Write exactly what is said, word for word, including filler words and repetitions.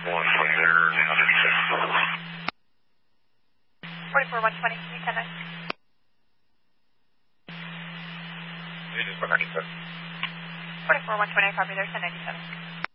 One from there, one ninety-six. forty-four one twenty, can you send us? It is one ninety-seven. forty-four one twenty, copy there, ten ninety-seven.